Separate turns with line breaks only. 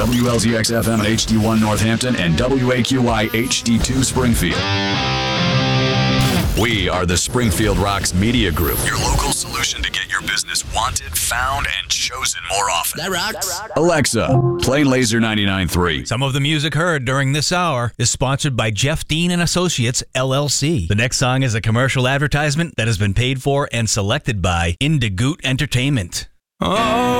WLZX-FM at HD1 Northampton and WAQY HD2 Springfield. We are the Springfield Rocks Media Group, your local solution to get your business wanted, found, and chosen more often.
That rocks.
Alexa, play Laser 99.3.
Some of the music heard during this hour is sponsored by Jeff Dean and Associates, LLC. The next song is a commercial advertisement that has been paid for and selected by Indigoot Entertainment.
Oh.